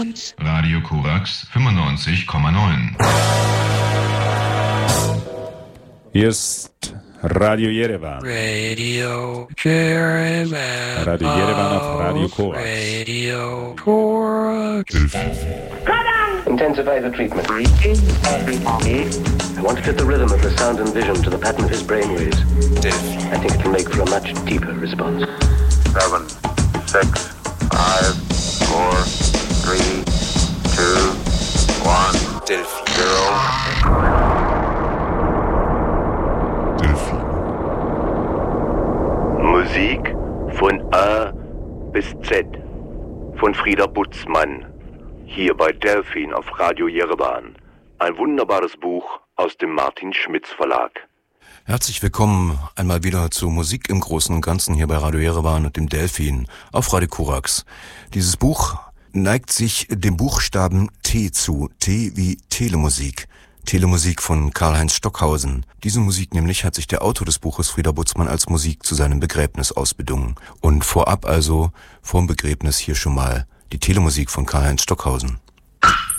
Resonanz. Radio Korax 95,9. Hier ist Radio Yerevan. Radio Yerevan. Radio Yerevan auf Radio Korax. Radio Korax. Intensify the treatment. I want to fit the rhythm of the sound and vision to the pattern of his brainwaves. I think it can make for a much deeper response. 7, 6, 5, 4, 3, 2, 1, 0. Musik von A bis Z von Frieda Butzmann. Hier bei Delphin auf Radio Yerevan. Ein wunderbares Buch aus dem Martin Schmitz Verlag. Herzlich willkommen einmal wieder zu Musik im Großen und Ganzen hier bei Radio Yerevan und dem Delphin auf Radio Korax. Dieses Buch neigt sich dem Buchstaben T zu. T wie Telemusik. Telemusik von Karl-Heinz Stockhausen. Diese Musik nämlich hat sich der Autor des Buches Frieda Butzmann als Musik zu seinem Begräbnis ausbedungen. Und vorab also, vorm Begräbnis hier schon mal die Telemusik von Karl-Heinz Stockhausen.